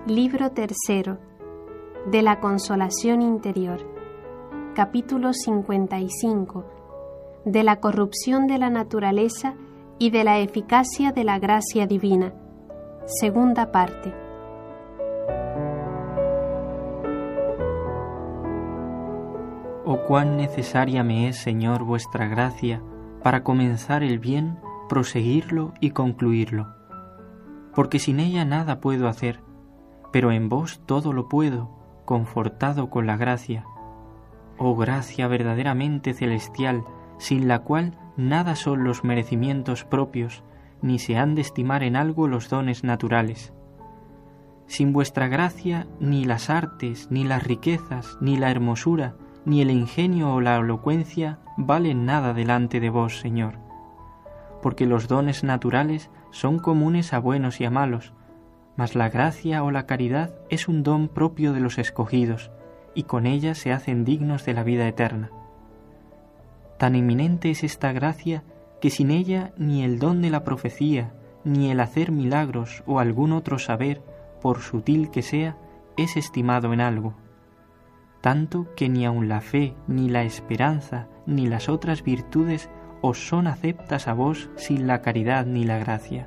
Libro tercero de la Consolación Interior. Capítulo 55. De la corrupción de la naturaleza y de la eficacia de la gracia divina. Segunda parte. Oh, cuán necesaria me es, Señor, vuestra gracia, para comenzar el bien, proseguirlo y concluirlo. Porque sin ella nada puedo hacer, pero en vos todo lo puedo, confortado con la gracia. Oh gracia verdaderamente celestial, sin la cual nada son los merecimientos propios, ni se han de estimar en algo los dones naturales. Sin vuestra gracia, ni las artes, ni las riquezas, ni la hermosura, ni el ingenio o la elocuencia valen nada delante de vos, Señor. Porque los dones naturales son comunes a buenos y a malos, mas la gracia o la caridad es un don propio de los escogidos, y con ella se hacen dignos de la vida eterna. Tan eminente es esta gracia que sin ella ni el don de la profecía, ni el hacer milagros o algún otro saber, por sutil que sea, es estimado en algo. Tanto que ni aun la fe, ni la esperanza, ni las otras virtudes os son aceptas a vos sin la caridad ni la gracia.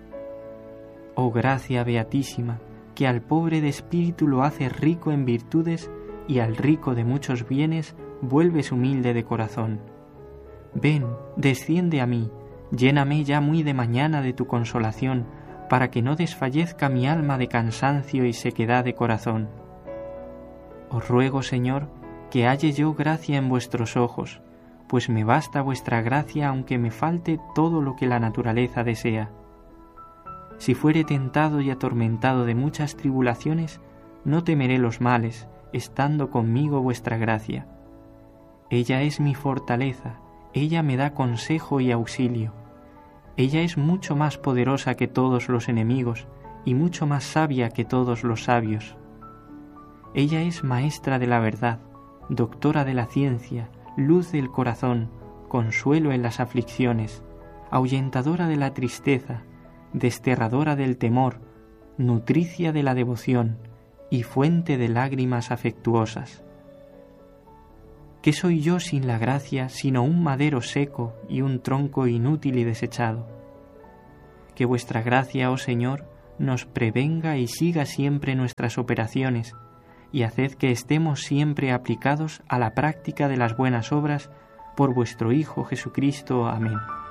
Oh gracia beatísima, que al pobre de espíritu lo haces rico en virtudes y al rico de muchos bienes vuelves humilde de corazón. Ven, desciende a mí, lléname ya muy de mañana de tu consolación, para que no desfallezca mi alma de cansancio y sequedad de corazón. Os ruego, Señor, que halle yo gracia en vuestros ojos, pues me basta vuestra gracia aunque me falte todo lo que la naturaleza desea. Si fuere tentado y atormentado de muchas tribulaciones, no temeré los males, estando conmigo vuestra gracia. Ella es mi fortaleza, ella me da consejo y auxilio. Ella es mucho más poderosa que todos los enemigos y mucho más sabia que todos los sabios. Ella es maestra de la verdad, doctora de la ciencia, luz del corazón, consuelo en las aflicciones, ahuyentadora de la tristeza, desterradora del temor, nutricia de la devoción y fuente de lágrimas afectuosas. ¿Qué soy yo sin la gracia, sino un madero seco y un tronco inútil y desechado? Que vuestra gracia, oh Señor, nos prevenga y siga siempre nuestras operaciones, y haced que estemos siempre aplicados a la práctica de las buenas obras por vuestro Hijo Jesucristo. Amén.